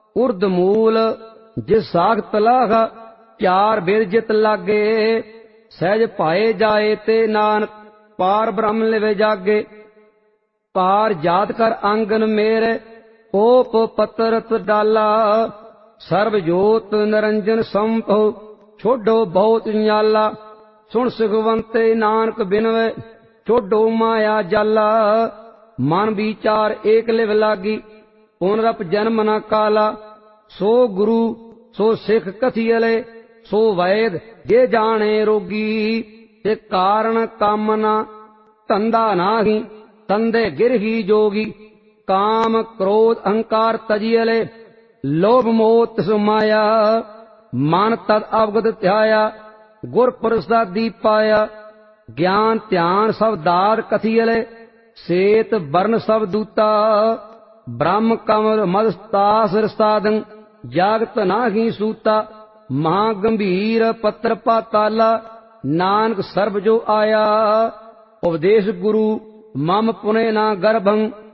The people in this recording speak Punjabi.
ਉਰਦ ਮੂਲ ਜਿਸ ਸਾਖਤ ਲਾਖ ਚਾਰ ਬੇਦ ਜਿਤ ਲਾਗੇ ਸਹਿਜ ਭਾਏ ਜਾਏ ਤੇ ਨਾਨਕ ਪਾਰ ਬ੍ਰਹਮ ਲਿਵੇ ਜਾਗੇ ਪਾਰ ਜਾਤ ਕਰ ਆਂਗਨ ਮੇਰੇ ਓਪ ਪਤਰਤ ਡਾਲਾ ਸਰਬ ਜੋਤ ਨਿਰੰਜਨ ਸੰਭਉ ਛੋਡੋ ਬਹੁਤ ਨਿਆਲਾ ਸੁਣ ਸੁਖਵੰਤੇ ਨਾਨਕ ਬਿਨਵੇ ਛੋਡੋ ਮਾਇਆ ਜਾਲਾ ਮਨ ਵਿਚਾਰ ਏਕ ਲਿਵ ਲਾਗੀ ਪੁਨਰਪ ਜਨਮ ਨ ਕਾਲਾ ਸੋ ਗੁਰੂ ਸੋ ਸਿੱਖ ਕਥੀਅਲੇ ਸੋ ਵੈਦ ਜੇ ਜਾਣੇ ਰੋਗੀ ਤੇ ਕਾਰਣ ਕਾਮਨਾ ਧੰਦਾ ਨਾਹੀ ਤੰਦੇ ਗਿਰਹੀ ਜੋਗੀ ਕਾਮ ਕ੍ਰੋਧ ਅਹੰਕਾਰ ਤਜੀਅਲੇ ਲੋਭ ਮੋਹ ਤਿਸ ਮਾਇਆ ਮਨ ਤਦ ਅਵਗਤ ਧਿਆਇਆ ਗੁਰ ਪ੍ਰਸਾਦੀ ਪਾਇਆ ਗਿਆਨ ਧਿਆਨ ਸਭ ਦਾਤ ਕਥੀਅਲੇ ਸੇਤ ਬਰਨ ਸਭ ਦੂਤਾ ਬ੍ਰਹਮ ਕਮਲ ਮਦਸਤਾਸ ਰਸਾਦੰ ਜਾਗਤ ਨਾਹੀ ਸੂਤਾ ਮਹਾ ਗੰਭੀਰ ਪੱਤਰ ਪਾਤਾਲਾ ਨਾਨਕ ਸਰਬ ਜੋ ਆਇਆ ਉਪਦੇਸ਼ ਗੁਰੂ ਮਮ ਪੁਨੇ ਨਾ ਗਰਭੰ